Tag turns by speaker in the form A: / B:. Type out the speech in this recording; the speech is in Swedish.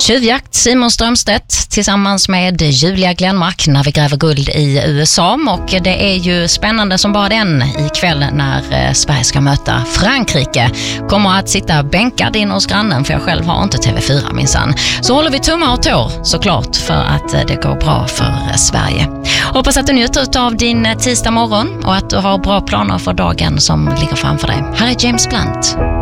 A: Tjuvjakt, Simon Strömstedt tillsammans med Julia Glenmark när vi gräver guld i USA, och det är ju spännande som bara den ikväll när Sverige ska möta Frankrike. Kommer att sitta bänkad in hos grannen, för jag själv har inte TV4 minsann. Så håller vi tummar och tår såklart för att det går bra för Sverige. Hoppas att du njuter av din tisdag morgon och att du har bra planer för dagen som ligger framför dig. Här är James Blunt.